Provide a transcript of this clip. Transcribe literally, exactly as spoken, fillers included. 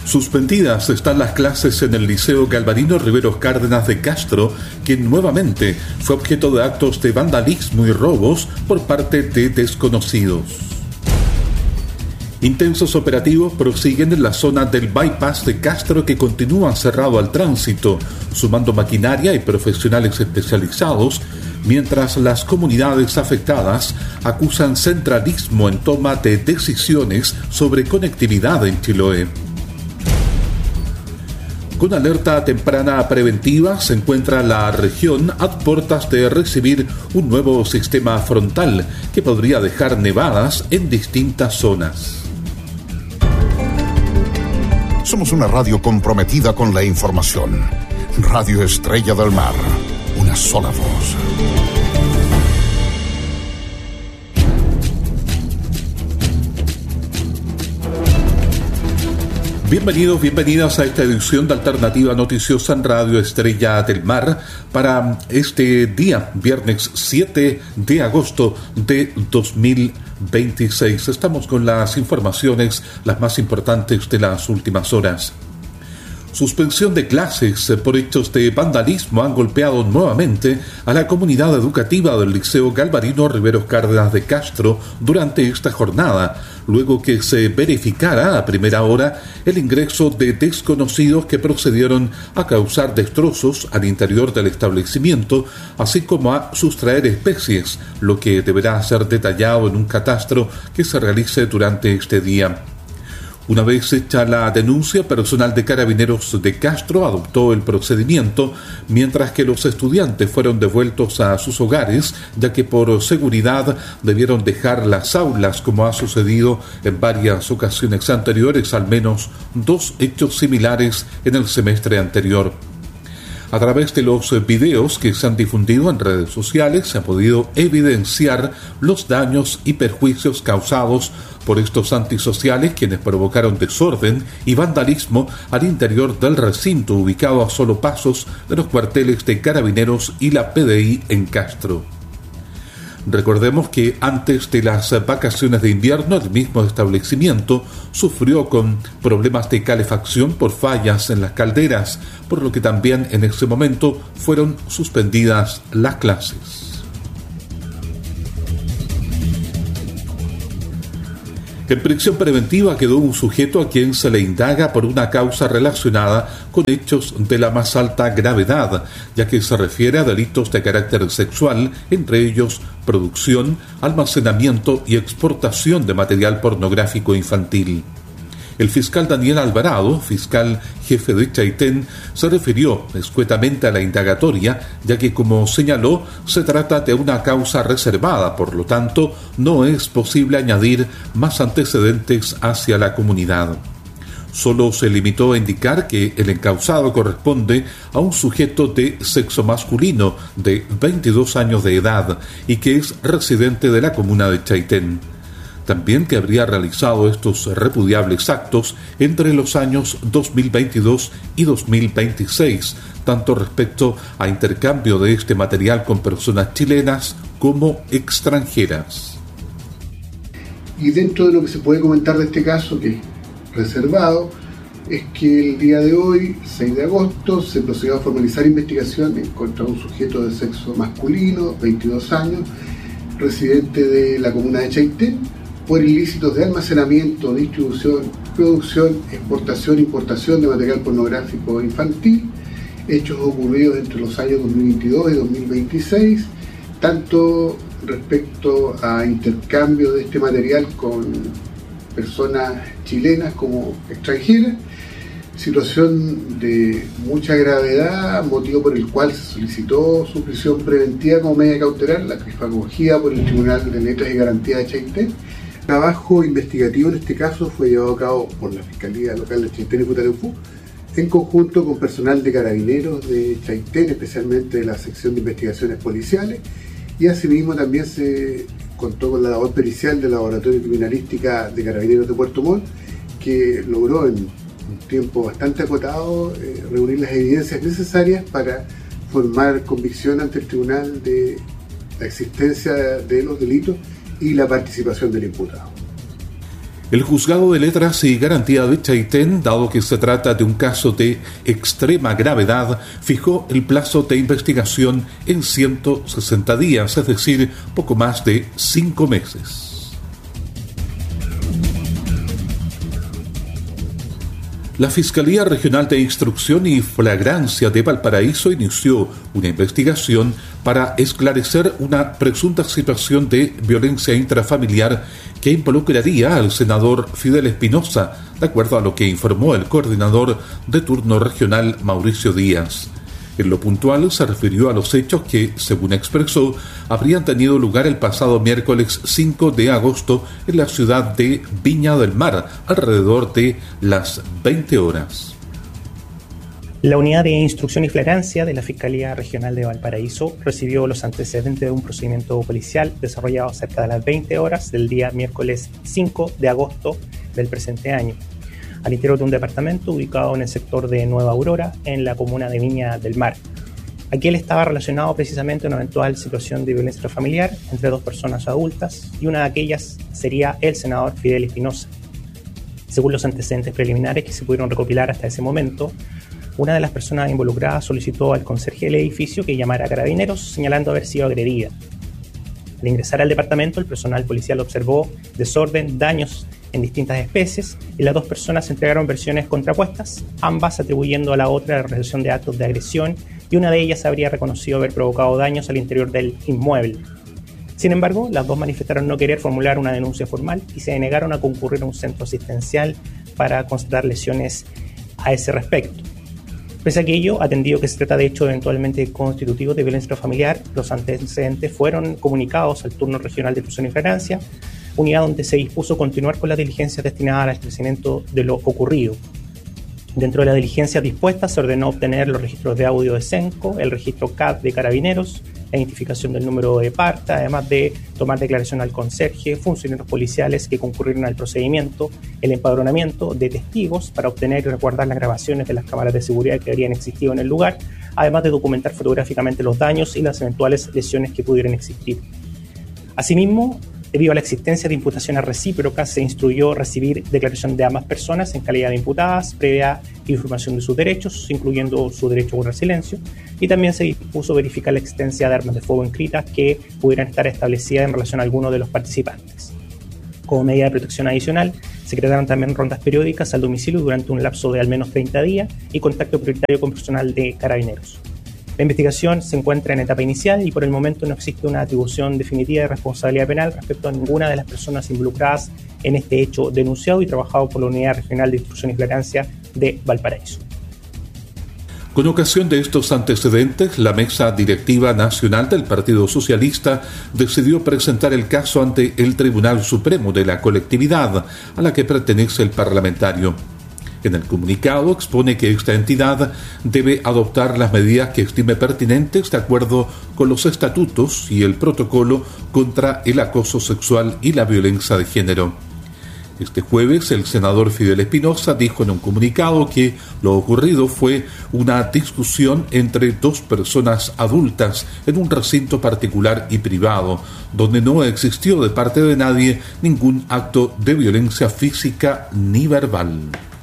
Suspendidas están las clases en el Liceo Galvarino Riveros Cárdenas de Castro, que nuevamente fue objeto de actos de vandalismo y robos por parte de desconocidos. Intensos operativos prosiguen en la zona del bypass de Castro, que continúa cerrado al tránsito, sumando maquinaria y profesionales especializados, mientras las comunidades afectadas acusan centralismo en toma de decisiones sobre conectividad en Chiloé. Con alerta temprana preventiva se encuentra la región a puertas de recibir un nuevo sistema frontal que podría dejar nevadas en distintas zonas. Somos una radio comprometida con la información. Radio Estrella del Mar, una sola voz. Bienvenidos, bienvenidas a esta edición de Alternativa Noticiosa en Radio Estrella del Mar para este día, viernes siete de agosto de dos mil veintiséis. Estamos con las informaciones, las más importantes de las últimas horas. Suspensión de clases por hechos de vandalismo han golpeado nuevamente a la comunidad educativa del Liceo Galvarino Riveros Cárdenas de Castro durante esta jornada, luego que se verificara a primera hora el ingreso de desconocidos que procedieron a causar destrozos al interior del establecimiento, así como a sustraer especies, lo que deberá ser detallado en un catastro que se realice durante este día. Una vez hecha la denuncia, personal de Carabineros de Castro adoptó el procedimiento, mientras que los estudiantes fueron devueltos a sus hogares, ya que por seguridad debieron dejar las aulas, como ha sucedido en varias ocasiones anteriores, al menos dos hechos similares en el semestre anterior. A través de los videos que se han difundido en redes sociales se ha podido evidenciar los daños y perjuicios causados por estos antisociales, quienes provocaron desorden y vandalismo al interior del recinto ubicado a solo pasos de los cuarteles de Carabineros y la P D I en Castro. Recordemos que antes de las vacaciones de invierno el mismo establecimiento sufrió con problemas de calefacción por fallas en las calderas, por lo que también en ese momento fueron suspendidas las clases. En prisión preventiva quedó un sujeto a quien se le indaga por una causa relacionada con hechos de la más alta gravedad, ya que se refiere a delitos de carácter sexual, entre ellos producción, almacenamiento y exportación de material pornográfico infantil. El fiscal Daniel Alvarado, fiscal jefe de Chaitén, se refirió escuetamente a la indagatoria, ya que, como señaló, se trata de una causa reservada, por lo tanto, no es posible añadir más antecedentes hacia la comunidad. Solo se limitó a indicar que el encausado corresponde a un sujeto de sexo masculino de veintidós años de edad y que es residente de la comuna de Chaitén. También que habría realizado estos repudiables actos entre los años dos mil veintidós y dos mil veintiséis, tanto respecto a intercambio de este material con personas chilenas como extranjeras. Y dentro de lo que se puede comentar de este caso, que es reservado, es que el día de hoy, seis de agosto, se procedió a formalizar investigaciones contra un sujeto de sexo masculino, veintidós años, residente de la comuna de Chaitén, por ilícitos de almacenamiento, distribución, producción, exportación, importación de material pornográfico infantil, hechos ocurridos entre los años dos mil veintidós y dos mil veintiséis, tanto respecto a intercambio de este material con personas chilenas como extranjeras, situación de mucha gravedad, motivo por el cual se solicitó su prisión preventiva como medida cautelar, la que fue acogida por el Tribunal de Letras y Garantías de Chaitén. El trabajo investigativo en este caso fue llevado a cabo por la Fiscalía Local de Chaitén y Futaleufú, en conjunto con personal de Carabineros de Chaitén, especialmente de la sección de investigaciones policiales, y asimismo también se contó con la labor pericial del Laboratorio de Criminalística de Carabineros de Puerto Montt, que logró en un tiempo bastante acotado eh, reunir las evidencias necesarias para formar convicción ante el tribunal de la existencia de los delitos y la participación del imputado. El Juzgado de Letras y Garantía de Chaitén, dado que se trata de un caso de extrema gravedad, fijó el plazo de investigación en ciento sesenta días, es decir, poco más de cinco meses. La Fiscalía Regional de Instrucción y Flagrancia de Valparaíso inició una investigación para esclarecer una presunta situación de violencia intrafamiliar que involucraría al senador Fidel Espinosa, de acuerdo a lo que informó el coordinador de turno regional Mauricio Díaz. En lo puntual se refirió a los hechos que, según expresó, habrían tenido lugar el pasado miércoles cinco de agosto en la ciudad de Viña del Mar, alrededor de las veinte horas. La Unidad de Instrucción y Flagrancia de la Fiscalía Regional de Valparaíso recibió los antecedentes de un procedimiento policial desarrollado cerca de las veinte horas del día miércoles cinco de agosto del presente año, al interior de un departamento ubicado en el sector de Nueva Aurora, en la comuna de Viña del Mar. Aquí él estaba relacionado precisamente a una eventual situación de violencia familiar entre dos personas adultas, y una de aquellas sería el senador Fidel Espinosa. Según los antecedentes preliminares que se pudieron recopilar hasta ese momento, una de las personas involucradas solicitó al conserje del edificio que llamara a Carabineros, señalando haber sido agredida. Al ingresar al departamento, el personal policial observó desorden, daños en distintas especies, y las dos personas entregaron versiones contrapuestas, ambas atribuyendo a la otra la realización de actos de agresión, y una de ellas habría reconocido haber provocado daños al interior del inmueble. Sin embargo, las dos manifestaron no querer formular una denuncia formal y se negaron a concurrir a un centro asistencial para constatar lesiones a ese respecto. Pese a aquello, atendido que se trata de hechos eventualmente constitutivos de violencia familiar, los antecedentes fueron comunicados al turno regional de Instrucción y Flagrancia, unidad donde se dispuso continuar con las diligencias destinadas al esclarecimiento de lo ocurrido. Dentro de las diligencias dispuestas se ordenó obtener los registros de audio de SENCO, el registro C A D de Carabineros, la identificación del número de parte, además de tomar declaración al conserje, funcionarios policiales que concurrieron al procedimiento, el empadronamiento de testigos para obtener y resguardar las grabaciones de las cámaras de seguridad que habrían existido en el lugar, además de documentar fotográficamente los daños y las eventuales lesiones que pudieran existir. Asimismo, debido a la existencia de imputaciones recíprocas, se instruyó recibir declaración de ambas personas en calidad de imputadas, previa información de sus derechos, incluyendo su derecho a guardar silencio, y también se dispuso verificar la existencia de armas de fuego inscritas que pudieran estar establecidas en relación a alguno de los participantes. Como medida de protección adicional, se crearon también rondas periódicas al domicilio durante un lapso de al menos treinta días y contacto prioritario con personal de Carabineros. La investigación se encuentra en etapa inicial y por el momento no existe una atribución definitiva de responsabilidad penal respecto a ninguna de las personas involucradas en este hecho denunciado y trabajado por la Unidad Regional de Instrucción y Flagrancia de Valparaíso. Con ocasión de estos antecedentes, la Mesa Directiva Nacional del Partido Socialista decidió presentar el caso ante el Tribunal Supremo de la colectividad a la que pertenece el parlamentario. En el comunicado expone que esta entidad debe adoptar las medidas que estime pertinentes de acuerdo con los estatutos y el protocolo contra el acoso sexual y la violencia de género. Este jueves, el senador Fidel Espinosa dijo en un comunicado que lo ocurrido fue una discusión entre dos personas adultas en un recinto particular y privado, donde no existió de parte de nadie ningún acto de violencia física ni verbal.